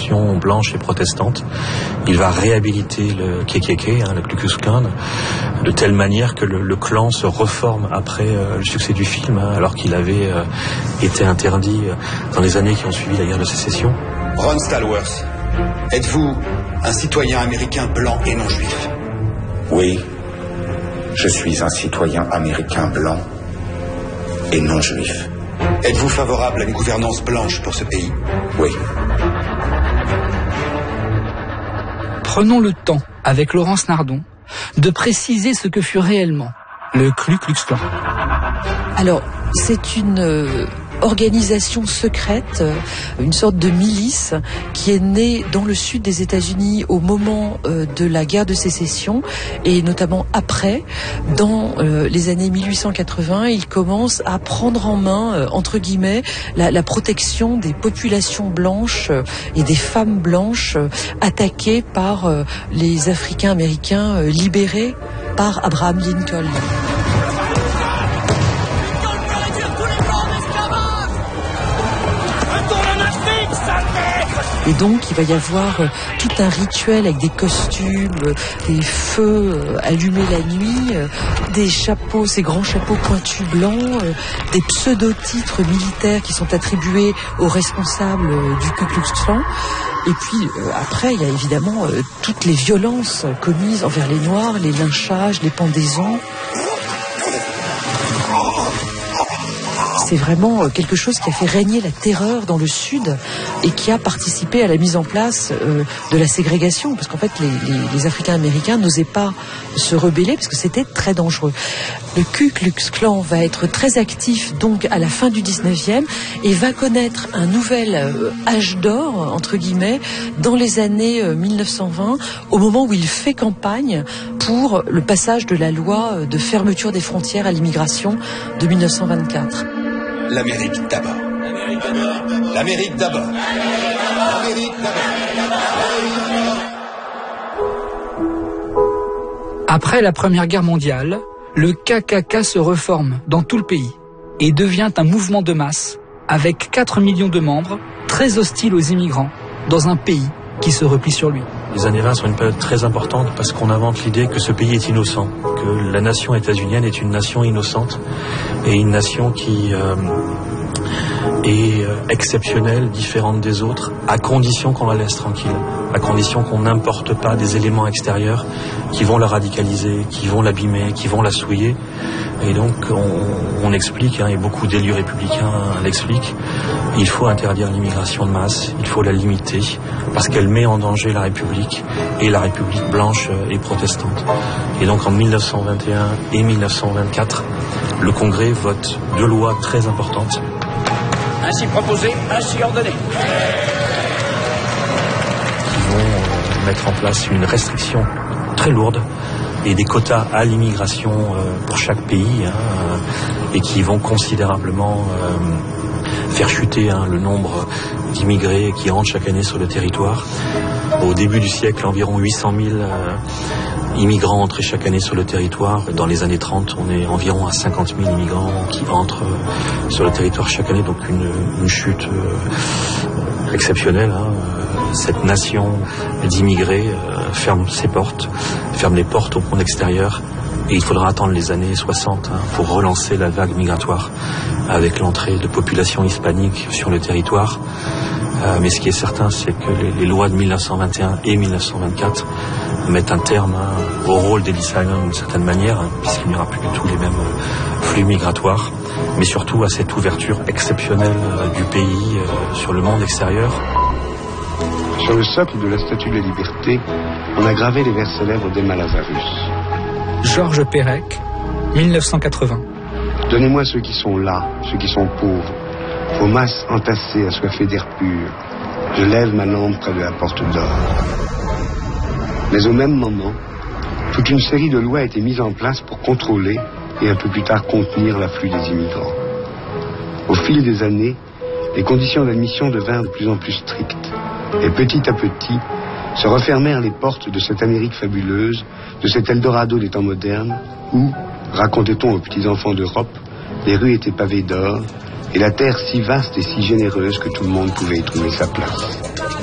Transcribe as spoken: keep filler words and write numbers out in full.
population blanche et protestante. Il va réhabiliter le K K K, hein, le Ku Klux Klan, de telle manière que le, le clan se reforme après euh, le succès du film, hein, alors qu'il avait euh, été interdit euh, dans les années qui ont suivi la guerre de sécession. Ron Stallworth, êtes-vous un citoyen américain blanc et non juif? Oui, je suis un citoyen américain blanc et non juif. Êtes-vous favorable à une gouvernance blanche pour ce pays? Oui. Prenons le temps, avec Laurence Nardon, de préciser ce que fut réellement le Ku Klux Klan. Alors, c'est une euh, organisation secrète, euh, une sorte de milice qui est née dans le sud des États-Unis au moment euh, de la guerre de sécession et notamment après. Dans euh, les années mille huit cent quatre-vingts, il commence à prendre en main, euh, entre guillemets, la, la protection des populations blanches euh, et des femmes blanches euh, attaquées par euh, les Africains américains euh, libérés par Abraham Lincoln. Et donc, il va y avoir euh, tout un rituel avec des costumes, euh, des feux euh, allumés la nuit, euh, des chapeaux, ces grands chapeaux pointus blancs, euh, des pseudo-titres militaires qui sont attribués aux responsables euh, du Ku Klux Klan. Et puis, euh, après, il y a évidemment euh, toutes les violences commises envers les Noirs, les lynchages, les pendaisons. C'est vraiment quelque chose qui a fait régner la terreur dans le Sud et qui a participé à la mise en place euh, de la ségrégation, parce qu'en fait les, les, les Africains-Américains n'osaient pas se rebeller parce que c'était très dangereux. Le Ku Klux Klan va être très actif donc à la fin du dix-neuvième et va connaître un nouvel euh, âge d'or, entre guillemets, dans les années euh, mille neuf cent vingt, au moment où il fait campagne pour le passage de la loi de fermeture des frontières à l'immigration de mille neuf cent vingt-quatre. L'Amérique d'abord. L'Amérique d'abord. L'Amérique d'abord. Après la Première Guerre mondiale, le K K K se reforme dans tout le pays et devient un mouvement de masse avec quatre millions de membres, très hostile aux immigrants, dans un pays qui se replie sur lui. Les années vingt sont une période très importante parce qu'on invente l'idée que ce pays est innocent, que la nation états-unienne est une nation innocente et une nation qui euh, est euh, exceptionnelle, différente des autres, à condition qu'on la laisse tranquille, à condition qu'on n'importe pas des éléments extérieurs qui vont la radicaliser, qui vont l'abîmer, qui vont la souiller. Et donc on, on explique, hein, et beaucoup d'élus républicains hein, l'expliquent, il faut interdire l'immigration de masse, il faut la limiter, parce qu'elle met en danger la République, et la République blanche et protestante. Et donc en mille neuf cent vingt et un et mille neuf cent vingt-quatre, le Congrès vote deux lois très importantes. Ainsi proposé, ainsi ordonné. Qui vont mettre en place une restriction très lourde et des quotas à l'immigration euh, pour chaque pays, hein, euh, et qui vont considérablement euh, faire chuter hein, le nombre d'immigrés qui rentrent chaque année sur le territoire. Au début du siècle, environ huit cent mille euh, immigrants entraient chaque année sur le territoire. Dans les années trente, on est environ à cinquante mille immigrants qui entrent euh, sur le territoire chaque année, donc une, une chute euh, exceptionnelle. Hein. Cette nation d'immigrés euh, ferme ses portes, ferme les portes au monde extérieur, et il faudra attendre les années soixante hein, pour relancer la vague migratoire avec l'entrée de populations hispaniques sur le territoire. Euh, mais ce qui est certain, c'est que les, les lois de mille neuf cent vingt et un et mille neuf cent vingt-quatre mettent un terme hein, au rôle d'Ellis Island d'une certaine manière, hein, puisqu'il n'y aura plus du tout les mêmes euh, flux migratoires, mais surtout à cette ouverture exceptionnelle euh, du pays euh, sur le monde extérieur. Sur le socle de la Statue de la Liberté, on a gravé les vers célèbres d'Emma Lazarus. Georges Perec, mille neuf cent quatre-vingts. Donnez-moi ceux qui sont là, ceux qui sont pauvres, vos masses entassées, assoiffées d'air pur. Je lève ma lampe près de la porte d'or. Mais au même moment, toute une série de lois a été mise en place pour contrôler et un peu plus tard contenir l'afflux des immigrants. Au fil des années, les conditions d'admission devinrent de plus en plus strictes. Et petit à petit, se refermèrent les portes de cette Amérique fabuleuse, de cet Eldorado des temps modernes, où, racontait-on aux petits-enfants d'Europe, les rues étaient pavées d'or, et la terre si vaste et si généreuse que tout le monde pouvait y trouver sa place.